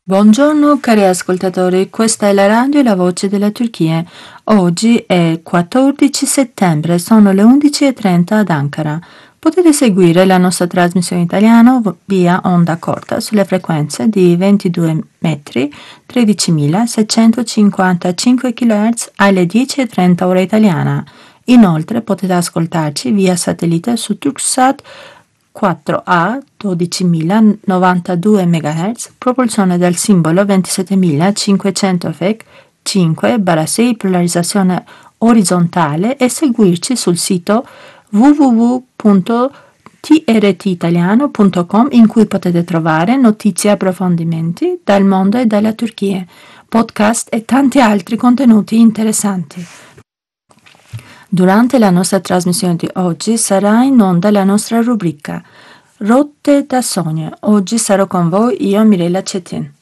Buongiorno cari ascoltatori, questa è la radio La Voce della Turchia. Oggi è 14 settembre, sono le 11:30 ad Ankara. Potete seguire la nostra trasmissione italiana via onda corta sulle frequenze di 22 metri, 13.655 kHz alle 10:30 ora italiana. Inoltre potete ascoltarci via satellite su Turksat 4A 12.092 MHz, propulsione del simbolo 27.500 FEC 5/6 polarizzazione orizzontale e seguirci sul sito www.trtitaliano.com in cui potete trovare notizie e approfondimenti dal mondo e dalla Turchia, podcast e tanti altri contenuti interessanti. Durante la nostra trasmissione di oggi sarà in onda la nostra rubrica Rotte da sogno. Oggi sarò con voi io, Mirella Cetin.